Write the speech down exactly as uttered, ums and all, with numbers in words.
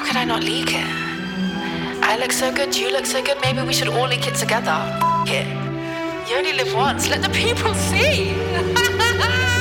How could I not leak it? I look so good, you look so good, maybe we should all leak it together. F- it. You only live once, let the people see.